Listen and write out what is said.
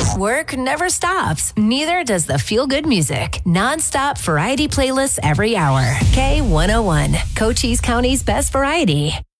Work never stops. Neither does the feel-good music. Non-stop variety playlists every hour. K101, Cochise County's best variety.